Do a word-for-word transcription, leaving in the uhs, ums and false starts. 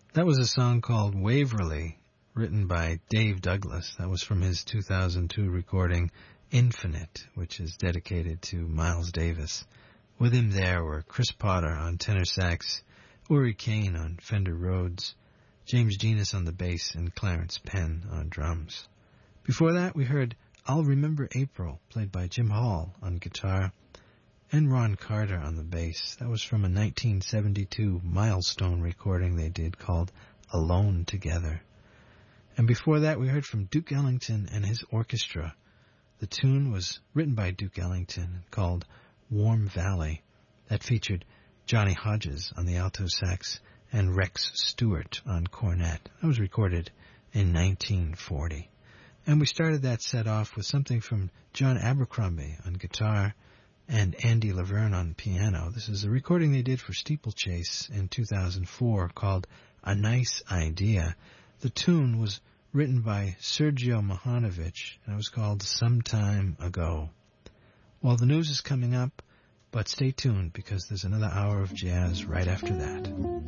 That was a song called Waverly, written by Dave Douglas. That was from his two thousand two recording Infinite, which is dedicated to Miles Davis. With him there were Chris Potter on tenor sax, Uri Kane on Fender Rhodes, James Genus on the bass, and Clarence Penn on drums. Before that, we heard I'll Remember April, played by Jim Hall on guitar, and Ron Carter on the bass. That was from a nineteen seventy-two Milestone recording they did called Alone Together. And before that, we heard from Duke Ellington and his orchestra. The tune was written by Duke Ellington, called Warm Valley. That featured Johnny Hodges on the alto sax and Rex Stewart on cornet. That was recorded in nineteen forty. And we started that set off with something from John Abercrombie on guitar and Andy Laverne on piano. This is a recording they did for Steeplechase in two thousand four called A Nice Idea. The tune was written by Sergio Mohanovic, and it was called Some Time Ago. Well, the news is coming up, but stay tuned because there's another hour of jazz right after that.